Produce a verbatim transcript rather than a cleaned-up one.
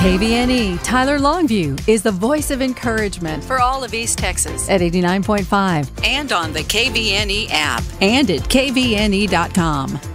K V N E Tyler Longview is the voice of encouragement for all of East Texas at eighty-nine point five and on the K V N E app and at K V N E dot com.